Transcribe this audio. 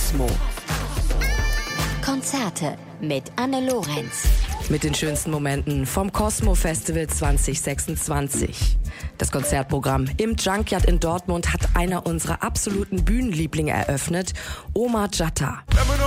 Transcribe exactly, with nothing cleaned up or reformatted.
Cosmo. Konzerte mit Anne Lorenz. Mit den schönsten Momenten vom Cosmo Festival zwanzig sechsundzwanzig. Das Konzertprogramm im Junkyard in Dortmund hat einer unserer absoluten Bühnenlieblinge eröffnet, Omar Jatta. Wenn man